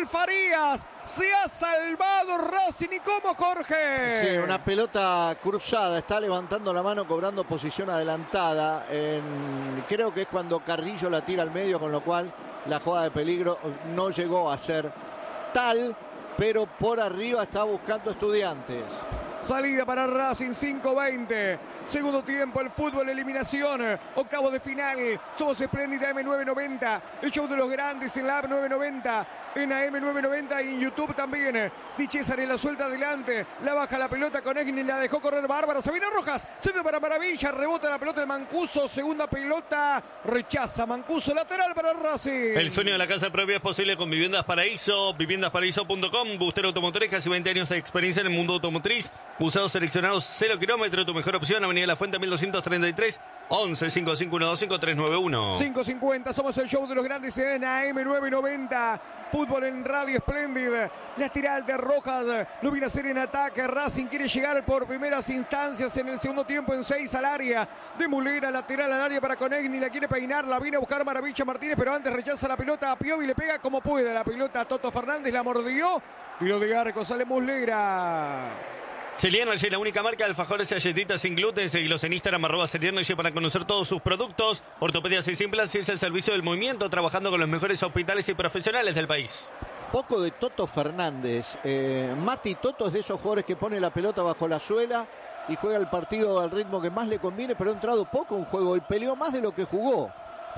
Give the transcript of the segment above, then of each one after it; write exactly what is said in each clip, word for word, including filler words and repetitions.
Farías. Se ha salvado Racing. ¿Y cómo, Jorge? Sí, una pelota cruzada. Está levantando la mano, cobrando posición adelantada. En, creo que es cuando Carrillo la tira al medio, con lo cual la jugada de peligro no llegó a ser tal, pero por arriba está buscando Estudiantes. Salida para Racing, cinco veinte. Segundo tiempo, el fútbol, eliminación, octavo de final. Somos Espléndida M nueve noventa, el show de los grandes en la A P nueve noventa, en A M nueve noventa y en YouTube también. Di César en la suelta adelante, la baja la pelota con Egni, la dejó correr Bárbara. Se viene Rojas, centro para Maravilla, rebota la pelota de Mancuso, segunda pelota, rechaza Mancuso, lateral para Racing. El sueño de la casa propia es posible con Viviendas Paraíso, viviendas paraíso punto com. Bustero Automotores, casi veinte años de experiencia en el mundo automotriz. Usados seleccionados, cero kilómetros, tu mejor opción, Avenida La Fuente mil doscientos treinta y tres, once cinco cinco uno dos cinco tres nueve uno. cinco cincuenta, somos el show de los grandes en A M nueve noventa. Fútbol en Radio Espléndida. Lateral de Rojas, lo viene a hacer en ataque. Racing quiere llegar por primeras instancias en el segundo tiempo en seis al área. De Mulera, lateral al área para Conegni, la quiere peinar, la viene a buscar Maravilla Martínez, pero antes rechaza la pelota a Piovi, le pega como puede la pelota a Toto Fernández, la mordió. Tiro de arco, sale Mulera. Celiernergy, la única marca de alfajores y galletitas sin gluten. Seguilos en Instagram, arroba Celiernergy, para conocer todos sus productos. Ortopedia seis Implantes es el servicio del movimiento, trabajando con los mejores hospitales y profesionales del país. Poco de Toto Fernández. Eh, Mati Toto es de esos jugadores que pone la pelota bajo la suela y juega el partido al ritmo que más le conviene, pero ha entrado poco en juego y peleó más de lo que jugó.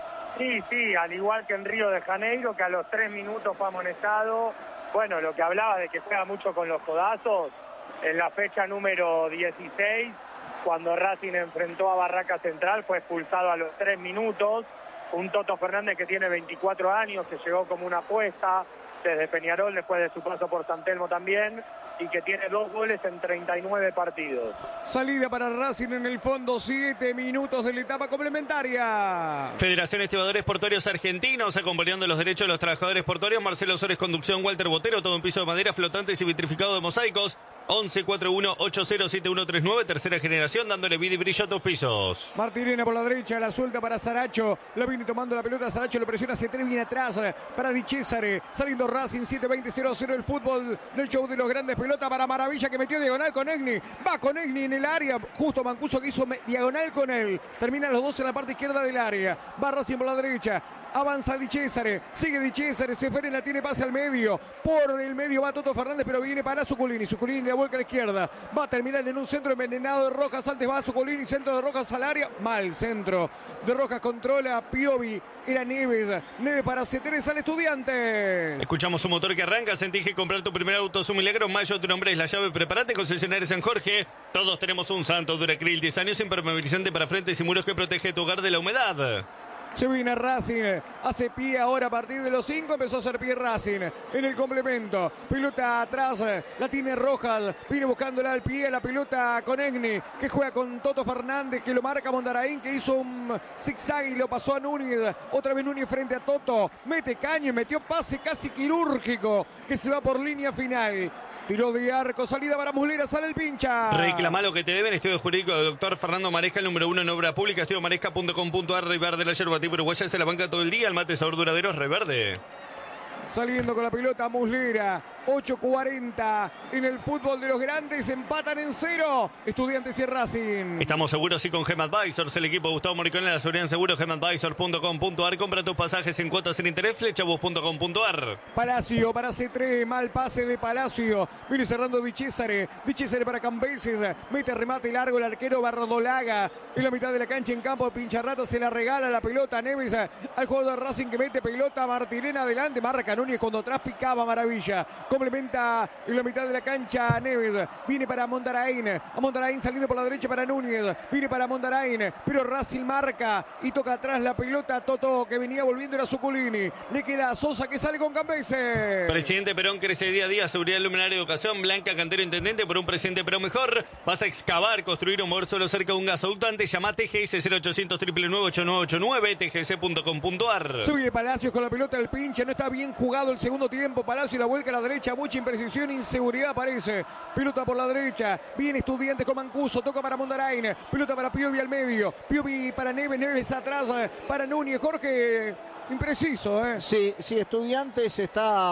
Sí, sí, al igual que en Río de Janeiro, que a los tres minutos fue amonestado. Bueno, lo que hablaba de que juega mucho con los codazos. En la fecha número dieciséis, cuando Racing enfrentó a Barraca Central, fue expulsado a los tres minutos. Un Toto Fernández que tiene veinticuatro años, que llegó como una apuesta desde Peñarol después de su paso por San Telmo también, y que tiene dos goles en treinta y nueve partidos. Salida para Racing en el fondo, siete minutos de la etapa complementaria. Federación Estibadores Portuarios Argentinos, acompañando los derechos de los trabajadores portuarios. Marcelo Sores, conducción, Walter Botero, todo un piso de madera, flotantes y vitrificado de mosaicos. once cuarenta y uno ochenta siete uno treinta y nueve, tercera generación, dándole vida y brillo a tus pisos. Martirena por la derecha, la suelta para Saracho, la viene tomando la pelota, Saracho lo presiona hacia atrás, viene atrás para Di César, saliendo Racing, siete veinte cero cero, el fútbol del show de los grandes, pelota para Maravilla que metió diagonal con Egni, va con Egni en el área, justo Mancuso que hizo diagonal con él, terminan los dos en la parte izquierda del área, va Racing por la derecha, avanza Di César, sigue Di César, se frena, tiene pase al medio, por el medio va Toto Fernández, pero viene para Zuculini, Zuculini de vuelta a la izquierda, va a terminar en un centro envenenado de Rojas, antes va Zuculini, centro de Rojas al área, mal centro de Rojas, controla Piovi, era Neves, Neves para C tres al Estudiantes. Escuchamos un motor que arranca, sentí que comprar tu primer auto es un milagro, Mayo, tu nombre es la llave, prepárate, concesionario San Jorge, todos tenemos un Santo Duracril, diez años, impermeabilizante para frentes y muros que protege tu hogar de la humedad. Se viene Racing, hace pie ahora a partir de los cinco, empezó a hacer pie Racing en el complemento, pelota atrás, la tiene Rojas, viene buscándola al pie, la pelota con Egni, que juega con Toto Fernández, que lo marca Mondaraín, que hizo un zigzag y lo pasó a Núñez, otra vez Núñez frente a Toto, mete caño y metió pase casi quirúrgico, que se va por línea final. Tiro de arco, salida para Mulera, sale el pincha. Reclama lo que te deben. Estudio jurídico del doctor Fernando Maresca, el número uno en obra pública. estudio maresca punto com punto ar. Reverde, la yerba tipo uruguaya, se la banca todo el día. El mate sabor duradero es Reverde. Saliendo con la pelota Muslera, ocho cuarenta en el fútbol de los grandes, empatan en cero Estudiantes y Racing. Estamos seguros sí con Gem Advisors, el equipo de Gustavo Moricón, la seguridad en seguro, gem advisors punto com punto ar. Compra tus pasajes en cuotas sin interés, flechabus punto com punto ar. Palacio para C tres, mal pase de Palacio, viene cerrando Di César, Di César para Cambeses, mete remate largo el arquero Bardolaga, en la mitad de la cancha en campo, Pincharrata se la regala la pelota a Neves, al jugador de Racing que mete pelota, Martirena adelante, marca Núñez cuando atrás picaba Maravilla, complementa en la mitad de la cancha Neves, viene para Mondaraín, a Mondaraín saliendo por la derecha para Núñez, viene para Mondaraín, pero Racing marca y toca atrás la pelota a Toto que venía volviendo, era Zuculini, le queda a Sosa que sale con Cambeses. Presidente Perón crece día a día, seguridad, luminaria, educación, Blanca Cantero, intendente, por un presidente Perón mejor. Vas a excavar, construir o mover suelo cerca de un gasoducto, antes llama T G S cero ochocientos nueve nueve ocho nueve ocho nueve, t g c punto com punto ar. Sube Palacios con la pelota del pinche, no está bien jugado el segundo tiempo, Palacio la vuelca a la derecha, mucha imprecisión, inseguridad parece, pelota por la derecha, viene Estudiantes con Mancuso, toca para Mondaraín, pelota para Piovi al medio, Piovi para Neves, Neves atrás para Núñez, Jorge, impreciso, ¿eh? Sí, sí, Estudiantes está